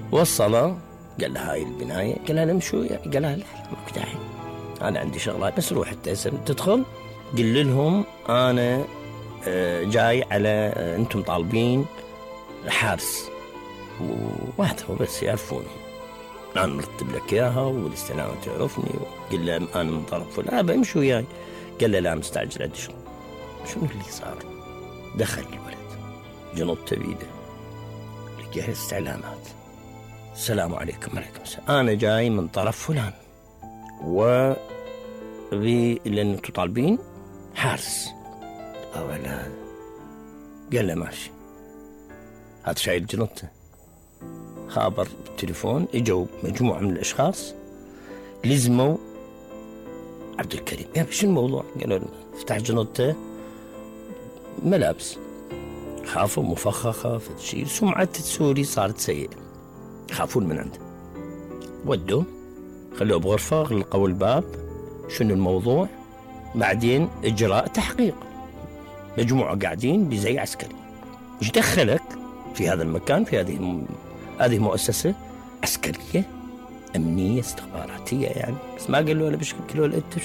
وصله قال له هاي البناية، قال له نمشوا، قال له لا ماكو داعي أنا عندي شغلات، بس روح تدخل قل لهم أنا جاي على أنتم طالبين حارس واحد هو بس يعرفوني، أنا مرتب لك إياها والاستلامة تعرفني، قل له أنا من طرف فلان بمشي وياي، قال له لا مستعجل عندي شغل. شنو اللي صار؟ دخل الولد جنطته بيده، لقى استعلامات، السلام عليكم. وعليكم السلام، أنا جاي من طرف فلان لأن أنتم طالبين حارس. أولا قال له ماشي، هذا شايل جنطته، خابر بالتليفون، اجوا مجموعة من الأشخاص لزموا عبد الكريم. يا شو الموضوع؟ قالوا له فتح جنطته ملابس، خافوا مفخخة فتشيل، سمعة السوري صارت سيئة، خافون من عنده، ودوه خلوه بغرفة، غلقوا الباب. شنو الموضوع؟ بعدين إجراء تحقيق، مجموعة قاعدين بزي عسكري. إيش دخلك في هذا المكان؟ في هذه مؤسسة عسكرية أمنية استخباراتية يعني، بس ما قالوا له بشكل، قالوا له أنت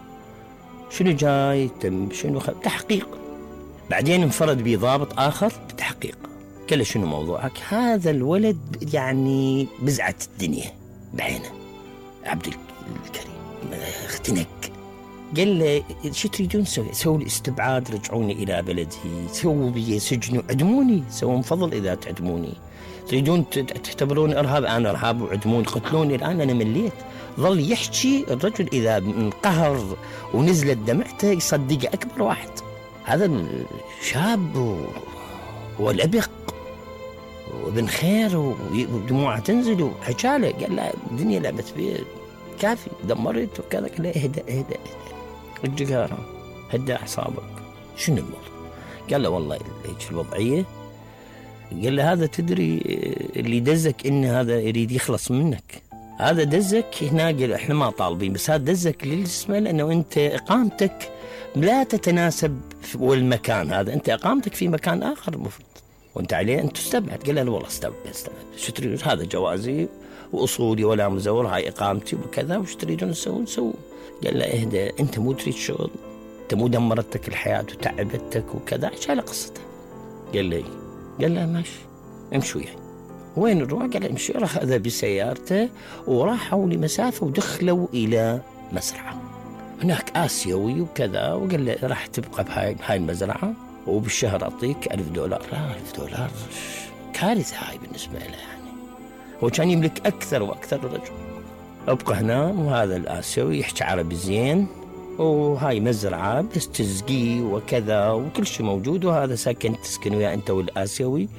شنو جاي تم شنو تحقيق. بعدين انفرد بضابط آخر بتحقيق، قال له شنو موضوعك؟ هذا الولد يعني بزعة الدنيا بعينه، عبد الكريم اختنق. قال له شو تريدون نسوي؟ سووا لي استبعاد، رجعوني إلى بلدي، سووا بي سجن، عدموني، سووا من فضل إذا تعدموني، تريدون تعتبروني إرهاب، أنا إرهاب وعدموني قتلوني الآن، أنا مليت. ظل يحكي الرجل، إذا انقهر ونزلت دمعته يصدق أكبر واحد. هذا الشاب والأبق وابن خير ودموعه تنزل وحكاله، قال له الدنيا لعبت بيه كافي، دمرت وكذا. قال له اهدأ الجهارة، هدأ أعصابك. شنو الموضوع؟ قال له والله هيك الوضعية. قال له هذا تدري اللي دزك إن هذا يريد يخلص منك، هذا دزك هنا، قال احنا ما طالبين، بس هذا دزك للاسم لأنه أنت إقامتك لا تتناسب والمكان هذا، أنت إقامتك في مكان آخر المفروض وأنت عليه أن تستبعد. قال له والله استبعد. شو تريد؟ هذا جوازي وأصولي ولا مزور، هاي إقامتي وكذا، وش تريدون تسوون؟ قال له اهدى، أنت مو تريد شغل، أنت مو دمرتك الحياة وتعبتك وكذا، عشان على قصتها. قال له ماشي امشي وياي. وين نروح؟ قال له امشي. راح أخذ بسيارته وراحوا لمسافة ودخلوا إلى مزرعة هناك آسيوي وكذا، وقال له راح تبقى بهاي المزرعة وبالشهر أعطيك $1000. لا $1000 كارثة هاي بالنسبة له يعني، هو كان يملك أكثر وأكثر الرجل. أبقى هنا، وهذا الآسيوي يحكي عربي زين، وهاي مزرعة بس تسقي وكذا وكل شيء موجود، وهذا ساكن تسكن وياه أنت والآسيوي،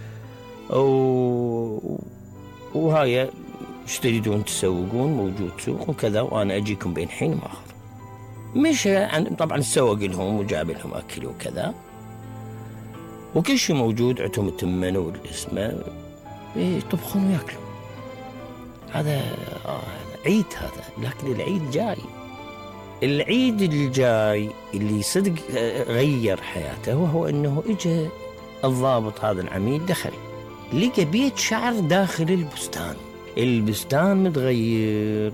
وهاي ايش تريدون تسوقون، موجود سوق وكذا، وأنا أجيكم بين حين وآخر. مشى طبعا سوق لهم وجاب لهم أكل وكذا، وكل شيء موجود، عندهم التمن والاسمه يطبخون وياكلون. هذا عيد هذا، لكن العيد جاي، العيد الجاي اللي صدق غير حياته، وهو أنه إجا الضابط هذا العميد، دخل لقى بيت شعر داخل البستان متغير،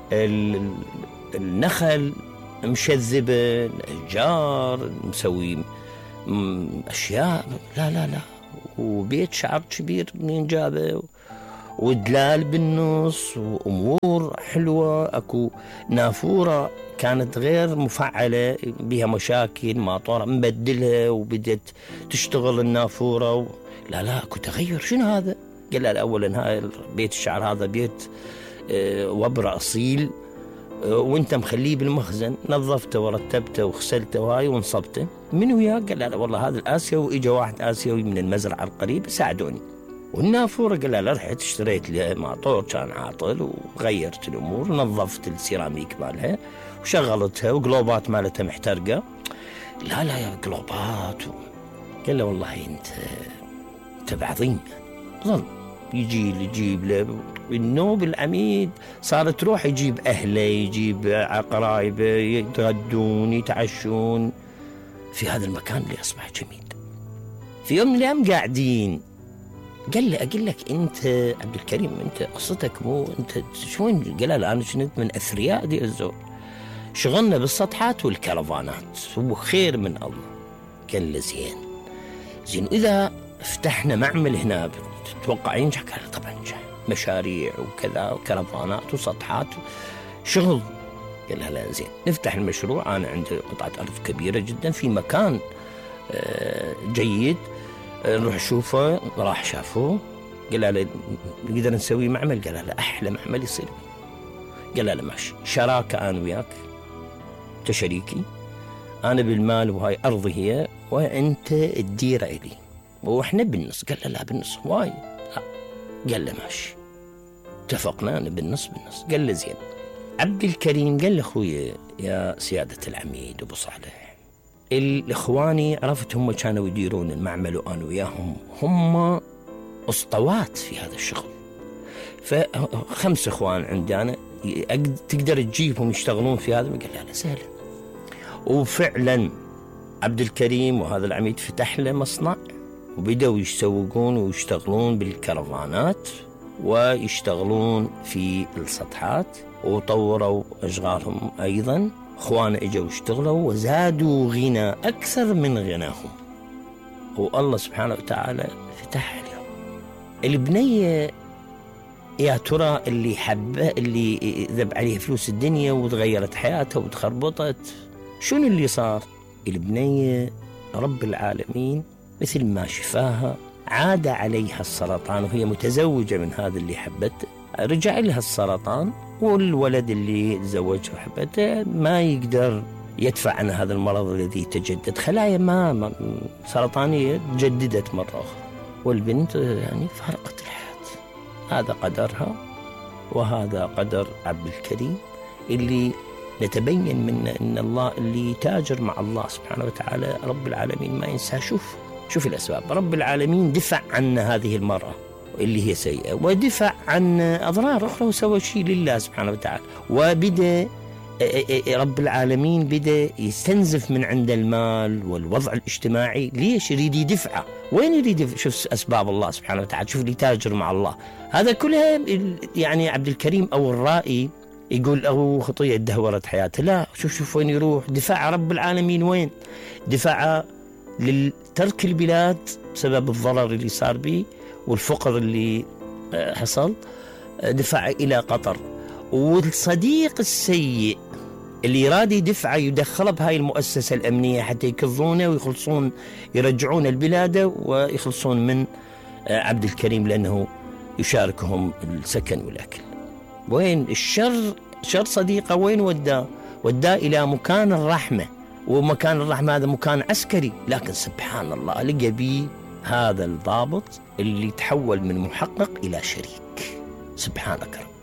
النخل مشذبة، الأشجار مسوي أشياء، لا وبيت شعر كبير منين جابه، ودلال بالنص، وأمور حلوة، أكو نافورة كانت غير مفعلة بها مشاكل، ماطورة مبدلها وبدت تشتغل النافورة لا أكو تغير. شنو هذا؟ قال له أولا هاي بيت الشعر هذا بيت وبر أصيل، وانت مخليه بالمخزن، نظفته ورتبته وغسلته وهاي ونصبته. من وياه؟ قال لا والله هذا الآسيوي، اجى واحد آسيوي من المزرعة القريب ساعدوني. والنافورة قال لا رحت اشتريت له ماطور كان عاطل، وغيرت الأمور، ونظفت السيراميك مالها وشغلتها، وقلوبات مالتها محترقة. لا يا قلوبات قال له والله انت بعظيم. ظل يجيب له النوب العميد، صار تروح يجيب أهله، يجيب قرايبه، يتغدون يتعشون في هذا المكان اللي أصبح جميل. في يوم من الأيام قاعدين قال له أقول لك أنت عبد الكريم، أنت قصتك مو أنت شلون؟ قال له أنا كنت من أثرياء دي الزور، شغلنا بالسطحات والكرفانات وخير من الله. قال له زين إذا فتحنا معمل هنا تتوقع ينجح؟ قال له طبعا ينجح، مشاريع وكذا وكرفانات وسطحات شغل. قال له لا زين نفتح المشروع، أنا عندي قطعة أرض كبيرة جدا في مكان جيد، نروح نشوفه. راح شافوه، قال له نقدر نسوي معمل؟ قال له أحلى معمل يصير. قال له ماشي، شراكة أنا وياك، أنت شريكي، أنا بالمال وهاي أرضي هي وأنت تدير إلي وإحنا بالنص. قال له لا بالنص واي. قال له ماشي، اتفقنا أنا بالنص. قال له زين. عبد الكريم قال له أخوي يا سيادة العميد أبو صالح، الإخواني عرفت هم كانوا يديرون المعمل وأنا وياهم هم أسطوات في هذا الشغل، ف5 إخوان عندي أنا تقدر تجيبهم يشتغلون في هذا. قال لا سهل. وفعلا عبد الكريم وهذا العميد فتح له مصنع وبدأوا يسوقون ويشتغلون بالكرفانات ويشتغلون في السطحات، وطوروا أشغالهم أيضا. أخوانا إجوا واشتغلوا وزادوا غنى أكثر من غناهم، والله سبحانه وتعالى فتح لهم. البنية يا ترى اللي حبه، اللي ذب عليه فلوس الدنيا وتغيرت حياتها وتخربطت، شنو اللي صار؟ البنية رب العالمين مثل ما شفاها عاد عليها السرطان، وهي متزوجة من هذا اللي حبته، رجع لها السرطان، والولد اللي تزوجها وحبته ما يقدر يدفع عن هذا المرض الذي تجدد، خلايا ما سرطانية تجددت مرة أخرى، والبنت يعني فارقت الحياة. هذا قدرها وهذا قدر عبد الكريم، اللي نتبين منه أن الله اللي تاجر مع الله سبحانه وتعالى رب العالمين ما ينسى. شوف الأسباب، رب العالمين دفع عن هذه المرأة اللي هي سيئة، ودفع عن أضرار أخرى، وسوى شيء لله سبحانه وتعالى. وبدأ رب العالمين بدأ يستنزف من عند المال والوضع الاجتماعي. ليش؟ يريد يدفعه. وين يريد يدفع؟ شوف أسباب الله سبحانه وتعالى، شوف اللي تاجر مع الله. هذا كلها يعني عبد الكريم أو الرائي يقول أو خطية دهورت حياته، لا، شوف وين يروح. دفاع رب العالمين وين؟ دفاع لترك البلاد بسبب الضرر اللي صار به والفقر اللي حصل، دفع إلى قطر. والصديق السيء اللي يراد يدفعه يدخله بهاي المؤسسة الأمنية حتى يكذونه ويخلصون، يرجعون البلاد ويخلصون من عبد الكريم لأنه يشاركهم السكن والأكل. وين الشر؟ شر صديقه وين وداه إلى مكان الرحمة، ومكان الرحمة هذا مكان عسكري، لكن سبحان الله لقى بيه هذا الضابط اللي تحول من محقق إلى شريك. سبحانك رب.